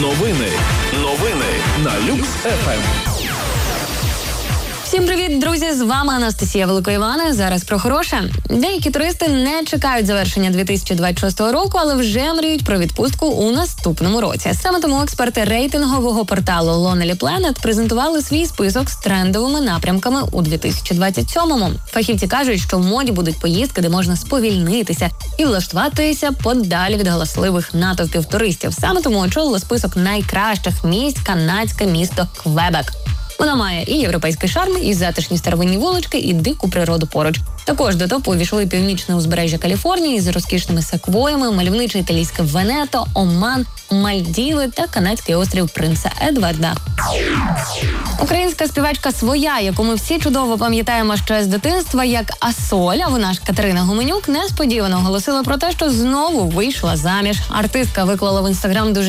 Новини на Люкс ФМ. Всім привіт, друзі! З вами Анастасія Великоївана. Зараз про хороше. Деякі туристи не чекають завершення 2026 року, але вже мріють про відпустку у наступному році. Саме тому експерти рейтингового порталу Lonely Planet презентували свій список з трендовими напрямками у 2027-му. Фахівці кажуть, що в моді будуть поїздки, де можна сповільнитися і влаштуватися подалі від галасливих натовпів туристів. Саме тому очолило список найкращих місць канадське місто Квебек. Вона має і європейський шарм, і затишні старовинні вулички, і дику природу поруч. Також до топу увійшли північне узбережжя Каліфорнії з розкішними секвоями, мальовниче італійське Венето, Оман, Мальдіви та канадський острів Принца Едварда. Українська співачка Своя, яку ми всі чудово пам'ятаємо ще з дитинства як Асоль, а вона ж Катерина Гуменюк, несподівано оголосила про те, що знову вийшла заміж. Артистка виклала в Інстаграм дуже